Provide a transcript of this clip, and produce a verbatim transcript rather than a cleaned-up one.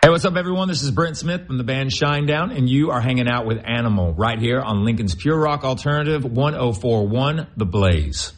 Hey, what's up, everyone? This is Brent Smith from the band Shinedown, and you are hanging out with Animal right here on Lincoln's Pure Rock Alternative, one oh four point one The Blaze.